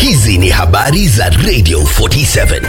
Hizi ni habari za Radio 47.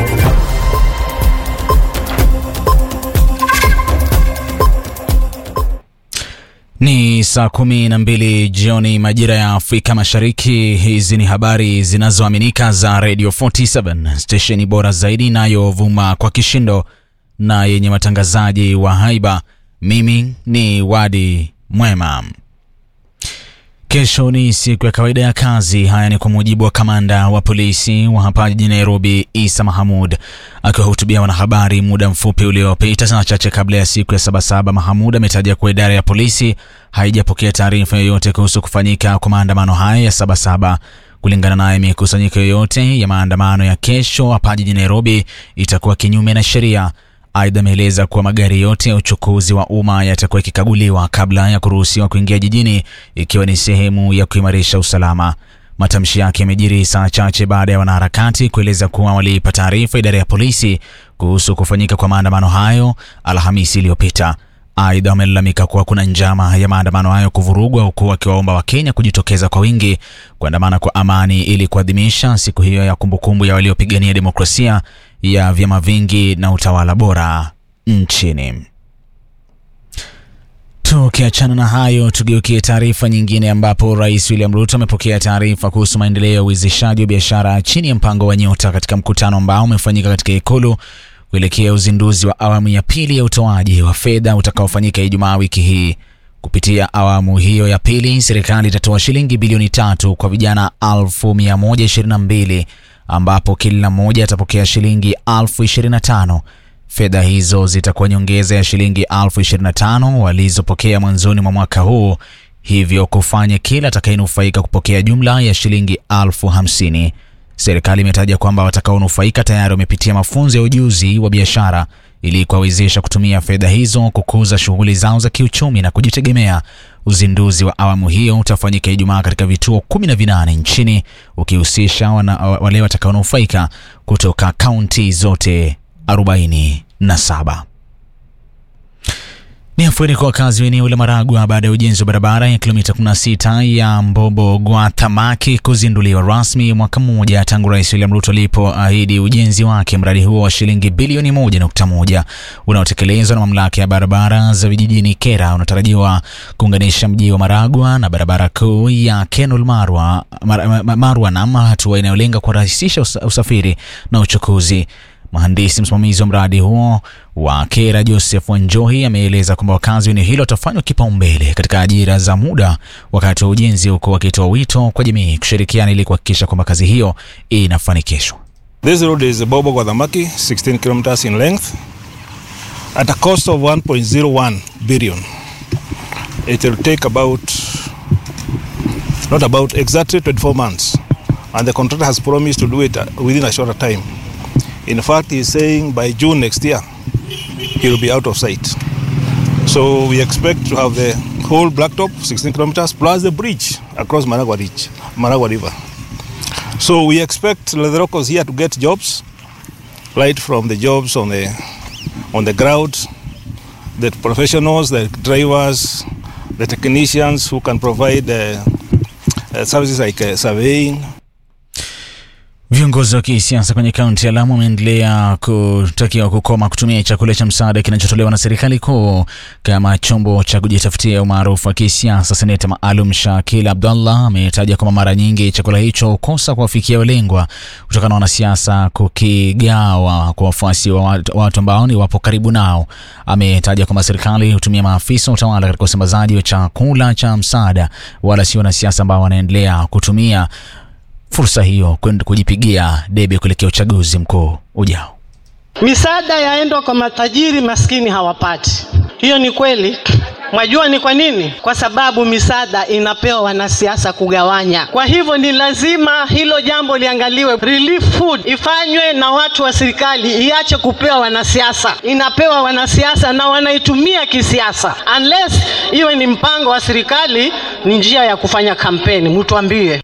Ni saa 12 jioni majira ya Afrika Mashariki. Hizi ni habari zinazoaminika za Radio 47, stesheni bora zaidi inayovuma kwa kishindo na yenye watangazaji wa haiba. Mimi ni Wadi Mwema. Kesho ni siku ya kawaida ya kazi. Haya ni kwa mujibu wa kamanda wa polisi wa hapa jijini Nairobi, Isa Mahamud, akiwahutubia wanahabari muda mfupi uliopita sana chache kabla ya siku ya Sabasaba. Mahamud ametaja kuwa idara ya polisi haijapokea taarifa yoyote kuhusu kufanyika kwa maandamano haya ya Sabasaba. Kulingana naye, mikusanyiko yoyote ya maandamano ya kesho hapa jijini Nairobi itakuwa kinyume na sheria. Aidha, ameeleza kuwa magari yote ya uchukuzi wa umma yatakuwa yakikaguliwa kabla ya kuruhusiwa kuingia jijini, ikiwa ni sehemu ya kuimarisha usalama. Matamshi yake yamejiri saa chache baada ya wanaharakati kueleza kuwa waliipa taarifa idara ya polisi kuhusu kufanyika kwa maandamano hayo Alhamisi iliyopita. Aidha, wamelalamika kuwa kuna njama ya maandamano hayo kuvurugwa, huku wakiwaomba Wakenya kujitokeza kwa wingi kuandamana kwa amani ili kuadhimisha siku hiyo ya kumbukumbu ya waliopigania demokrasia ya vyama vingi na utawala bora nchini. Tukiachana na hayo, tugeukie taarifa nyingine ambapo Rais William Ruto amepokea taarifa kuhusu maendeleo ya uwezeshaji wa biashara chini ya mpango wa Nyota katika mkutano ambao umefanyika katika Ikulu kuelekea uzinduzi wa awamu ya pili ya utoaji wa fedha utakaofanyika Ijumaa wiki hii. Kupitia awamu hiyo ya pili, serikali itatoa shilingi bilioni 3 kwa vijana 1122, ambapo kila mmoja atapokea shilingi 25,000. Fedha hizo zitakuwa nyongeza ya shilingi 25,000 walizopokea mwanzoni mwa mwaka huu, hivyo kufanya kila atakayenufaika kupokea jumla ya shilingi 50,000. Serikali imetaja kwamba watakaonufaika tayari wamepitia mafunzo ya ujuzi wa biashara ili kuwawezesha kutumia fedha hizo kukuza shughuli zao za kiuchumi na kujitegemea. Uzinduzi wa awamu hiyo utafanyika Ijumaa katika vituo 18 nchini, ukihusisha wale watakaonufaika kutoka kaunti zote 47. Ni afueni kwa wakazi wa eneo la Maragwa baada ya ujenzi wa barabara ya kilomita 16 ya Mbobo Gwatamaki kuzinduliwa rasmi mwaka mmoja tangu Rais William Ruto alipoahidi ujenzi wake. Mradi huo wa shilingi bilioni 1.1 unaotekelezwa na mamlaka ya barabara za vijijini KERA unatarajiwa kuunganisha mji wa Maragwa na barabara kuu ya Kenol Marwa, na hatua inayolenga kurahisisha usafiri na uchukuzi. Mhandisi msimamizi wa mradi huo wa KERA Joseph Wanjohi ameeleza kwamba wakazi wa eneo hilo watafanywa kipaumbele katika ajira za muda wakati wa ujenzi, huko wakitoa wito kwa jamii kushirikiana ili kuhakikisha kwamba kazi hiyo inafanikishwa. This road is Mbobo Gwatamaki, 16 kilometers in length at a cost of 1.01 billion. It will take exactly 24 months, and the contractor has promised to do it within a shorter time. In fact, he is saying by June next year, he will be out of sight. So we expect to have the whole blacktop, 16 kilometers, plus the bridge across Maragwa River. So we expect the locals here to get jobs, right from the jobs on the ground, the professionals, the drivers, the technicians who can provide services like surveying. Viongozi wa kisiasa kwenye kaunti ya Lamu wameendelea kutakiwa kukoma kutumia chakula cha msaada kinachotolewa na serikali kuu kama chombo cha kujitafutia umaarufu wa kisiasa. Seneta maalum Shakil Abdullah ametaja kwamba mara nyingi chakula hicho hukosa kuwafikia walengwa kutokana na wanasiasa kukigawa kwa wafuasi wa watu ambao ni wapo karibu nao. Ametaja kwamba serikali hutumia maafisa utawala katika usambazaji wa chakula cha msaada, wala sio wanasiasa ambao wanaendelea kutumia fursa hiyo kwenda kujipigia debe kuelekea uchaguzi mkuu ujao. Misaada yaendwa kwa matajiri, maskini hawapati. Hiyo ni kweli. Mwajua ni kwa nini? Kwa sababu misaada inapewa wanasiasa kugawanya. Kwa hivyo ni lazima hilo jambo liangaliwe. Relief food ifanywe na watu wa serikali, iache kupewa wanasiasa. Inapewa wanasiasa na wanaitumia kisiasa. Unless iwe ni mpango wa serikali, ni njia ya kufanya kampeni, mtuambie.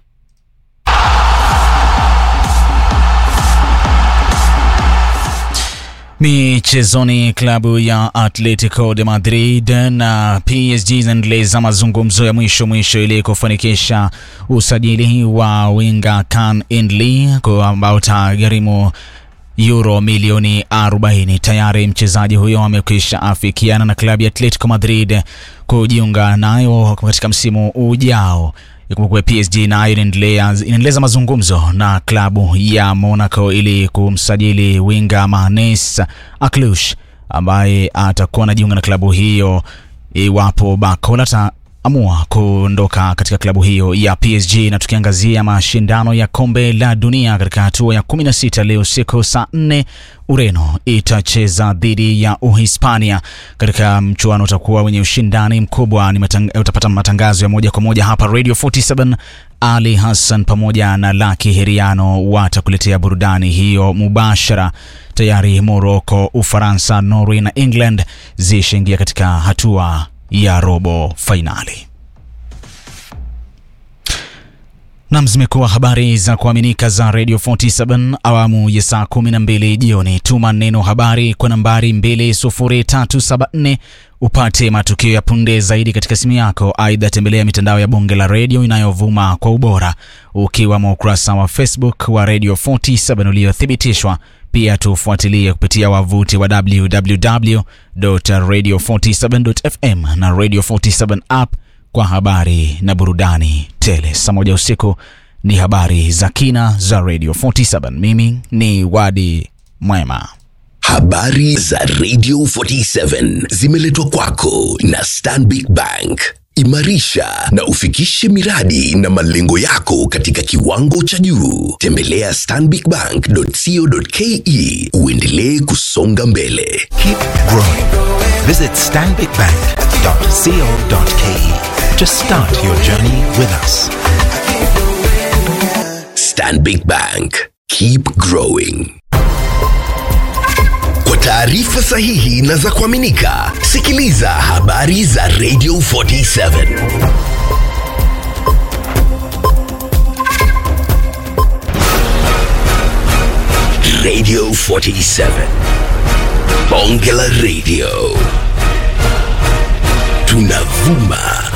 Michezoni, klabu ya Atletico de Madrid na PSG zinaendeleza mazungumzo ya mwisho ili kufanikisha usajili wa winga Can Endley ambao utagharimu euro milioni 40. Tayari mchezaji huyo amekwisha afikiana na klabu ya Atletico Madrid kujiunga nayo katika msimu ujao. Ikumbukwe PSG nayo inaendeleza mazungumzo na klabu ya Monaco ili kumsajili winga Manes Aklush ambaye atakuwa anajiunga na klabu hiyo iwapo Barcola ataamua kuondoka katika klabu hiyo ya PSG. Na tukiangazia mashindano ya kombe la dunia katika hatua ya 16, leo siku saa 4 Ureno itacheza dhidi ya Uhispania. Katika mchuano utakuwa wenye ushindani mkubwa. Utapata matangazo ya moja kwa moja hapa Radio 47. Ali Hassan pamoja na Lucky Heriano watakuletea burudani hiyo mubashara. Tayari Morocco, Ufaransa, Norway na England zishaingia katika hatua ya robo finali. Na zimekuwa habari za kuaminika za Radio 47 awamu ya saa 12 jioni. Tuma neno habari kwa nambari 20374 upate matukio ya punde zaidi katika simu yako. Aidha, tembelea mitandao ya Bonge la Radio inayovuma kwa ubora, ukiwa ukurasa wa Facebook wa Radio 47 uliothibitishwa. Pia tufuatilie kupitia wavuti wa www.radio47.fm na Radio 47 app kwa habari na burudani tele. Saa 1 usiku ni habari za kina za Radio 47. Mimi ni Wadi Mwema. Habari za Radio 47 zimeletwa kwako na Stanbic Bank. Imarisha na ufikishe miradi na malengo yako katika kiwango cha juu. Tembelea stanbicbank.co.ke uendelee kusonga mbele. Keep growing. Visit stanbicbank.co.ke to start your journey with us. Stanbic Bank. Keep growing. Kwa taarifa sahihi na za kuaminika, sikiliza habari za Radio 47. Radio 47. Bonge la Radio. Tunavuma